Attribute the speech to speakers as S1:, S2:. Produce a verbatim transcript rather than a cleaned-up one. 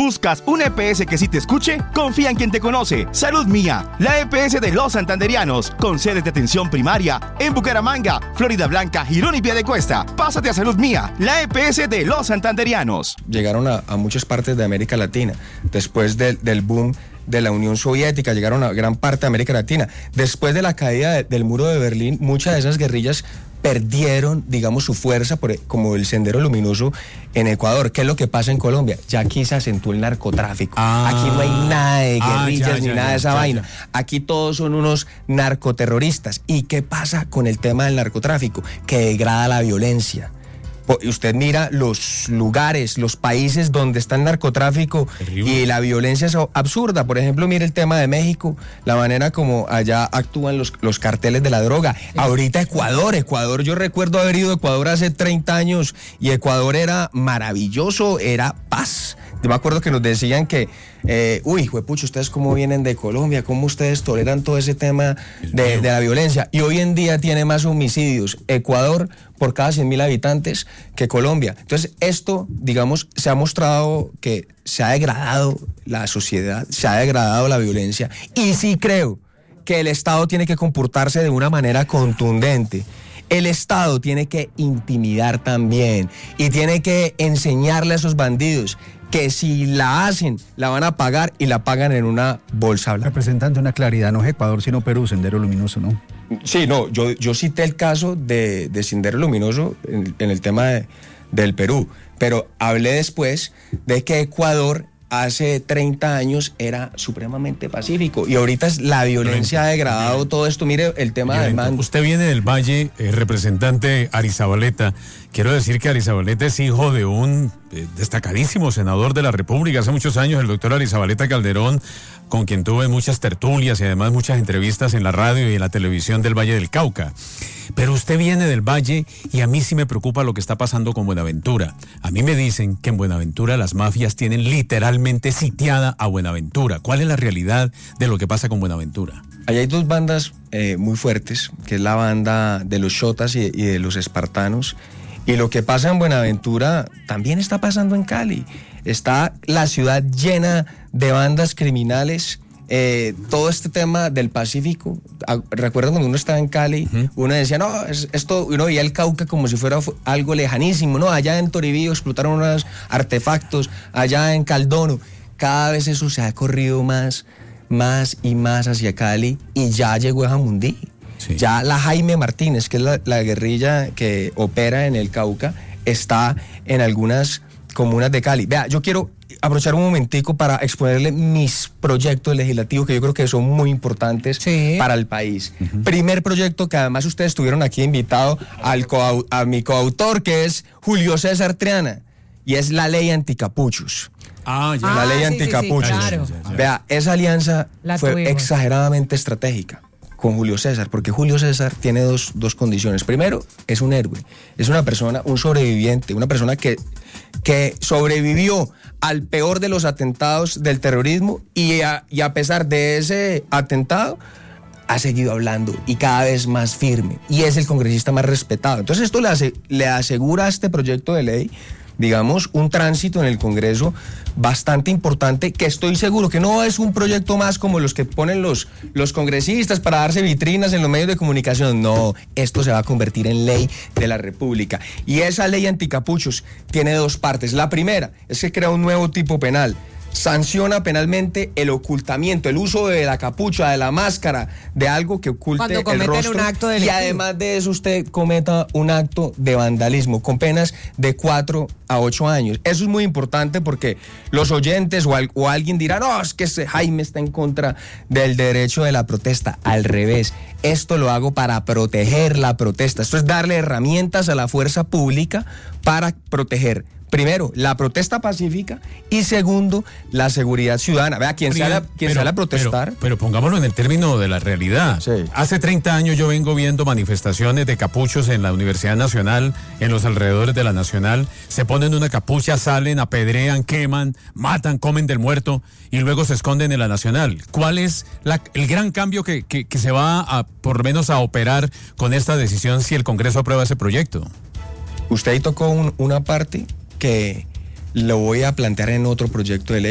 S1: ¿Buscas una E P S que sí te escuche? Confía en quien te conoce. Salud Mía, la E P S de los santanderianos, con sedes de atención primaria en Bucaramanga, Florida Blanca, Girón y Piedecuesta. Pásate a Salud Mía, la E P S de los santanderianos.
S2: Llegaron a, a muchas partes de América Latina. Después de, del boom de la Unión Soviética, llegaron a gran parte de América Latina. Después de la caída de, del muro de Berlín, muchas de esas guerrillas perdieron, digamos, su fuerza, por, como el Sendero Luminoso en Ecuador. ¿Qué es lo que pasa en Colombia? Ya aquí se acentuó el narcotráfico. Ah, aquí no hay nada de guerrillas ah, ya, ni ya, nada ya, de esa ya, vaina. Ya. Aquí todos son unos narcoterroristas. ¿Y qué pasa con el tema del narcotráfico? Que degrada la violencia. Usted mira los lugares, los países donde está el narcotráfico y la violencia es absurda. Por ejemplo, mire el tema de México, la manera como allá actúan los, los carteles de la droga. Sí. Ahorita Ecuador, Ecuador, yo recuerdo haber ido a Ecuador hace treinta años y Ecuador era maravilloso, era paz. Yo me acuerdo que nos decían que, eh, uy, juepucho, ustedes cómo vienen de Colombia, cómo ustedes toleran todo ese tema de, de la violencia. Y hoy en día tiene más homicidios Ecuador por cada cien mil habitantes que Colombia. Entonces, esto, digamos, se ha mostrado que se ha degradado la sociedad, se ha degradado la violencia. Y sí creo que el Estado tiene que comportarse de una manera contundente. El Estado tiene que intimidar también y tiene que enseñarle a esos bandidos que si la hacen, la van a pagar y la pagan en una bolsa blanca.
S3: Representante, una claridad, no es Ecuador, sino Perú, Sendero Luminoso, ¿no?
S2: Sí, no, yo, yo cité el caso de, de Sendero Luminoso en, en el tema de, del Perú, pero hablé después de que Ecuador hace treinta años era supremamente pacífico y ahorita es la violencia ha degradado todo esto. Mire el tema de man...
S4: Usted viene del Valle, eh, representante Arizabaleta. Quiero decir que Arizabaleta es hijo de un eh, destacadísimo senador de la República hace muchos años, el doctor Arizabaleta Calderón, con quien tuve muchas tertulias y además muchas entrevistas en la radio y en la televisión del Valle del Cauca. Pero usted viene del Valle y a mí sí me preocupa lo que está pasando con Buenaventura. A mí me dicen que en Buenaventura las mafias tienen literalmente sitiada a Buenaventura. ¿Cuál es la realidad de lo que pasa con Buenaventura?
S2: Allá hay dos bandas eh, muy fuertes, que es la banda de los Xotas y, y de los Espartanos. Y lo que pasa en Buenaventura también está pasando en Cali. Está la ciudad llena de bandas criminales. Eh, todo este tema del Pacífico, recuerdo cuando uno estaba en Cali, uh-huh. uno decía, no, es, esto, uno veía el Cauca como si fuera algo lejanísimo, no, allá en Toribío explotaron unos artefactos, allá en Caldono, cada vez eso se ha corrido más, más y más hacia Cali y ya llegó a Jamundí. Sí. Ya la Jaime Martínez, que es la, la guerrilla que opera en el Cauca, está en algunas comunas de Cali. Vea, yo quiero aprovechar un momentico para exponerle mis proyectos legislativos que yo creo que son muy importantes sí. para el país. Uh-huh. Primer proyecto que además ustedes estuvieron aquí invitado al coau- a mi coautor, que es Julio César Triana, y es la ley anticapuchos.
S4: Ah, ya.
S2: La
S4: ah,
S2: ley
S4: sí,
S2: anticapuchos.
S4: Sí, sí, claro. ya, ya, ya.
S2: Vea, esa alianza
S5: la
S2: fue
S5: tuvimos.
S2: exageradamente estratégica con Julio César, porque Julio César tiene dos, dos condiciones. Primero, es un héroe, es una persona, un sobreviviente, una persona que, que sobrevivió al peor de los atentados del terrorismo y a, y a pesar de ese atentado, ha seguido hablando y cada vez más firme, y es el congresista más respetado. Entonces esto le, hace, le asegura a este proyecto de ley, digamos, un tránsito en el Congreso bastante importante, que estoy seguro que no es un proyecto más como los que ponen los, los congresistas para darse vitrinas en los medios de comunicación. No, esto se va a convertir en ley de la República. Y esa ley anticapuchos tiene dos partes. La primera es que crea un nuevo tipo penal. Sanciona penalmente el ocultamiento, el uso de la capucha, de la máscara, de algo que oculte el rostro.
S5: Un acto
S2: y además de eso usted cometa un acto de vandalismo con penas de cuatro a ocho años. Eso es muy importante porque los oyentes o, al, o alguien dirá, no, es que ese Jaime está en contra del derecho de la protesta. Al revés, esto lo hago para proteger la protesta. Esto es darle herramientas a la fuerza pública para proteger, primero, la protesta pacífica y segundo, la seguridad ciudadana. Vea, quien sale a, quien sale a protestar.
S4: Pero, pero pongámoslo en el término de la realidad.
S2: Sí.
S4: Hace treinta años yo vengo viendo manifestaciones de capuchos en la Universidad Nacional, en los alrededores de la Nacional. Se ponen una capucha, salen, apedrean, queman, matan, comen del muerto y luego se esconden en la Nacional. ¿Cuál es la, el gran cambio que, que, que se va a, por lo menos, a operar con esta decisión si el Congreso aprueba ese proyecto?
S2: Usted ahí tocó un, una parte que lo voy a plantear en otro proyecto de ley.